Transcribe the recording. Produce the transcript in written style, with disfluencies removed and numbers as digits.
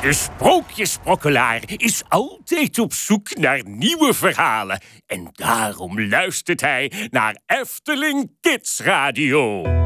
De sprookjesprokkelaar is altijd op zoek naar nieuwe verhalen. En daarom luistert hij naar Efteling Kids Radio.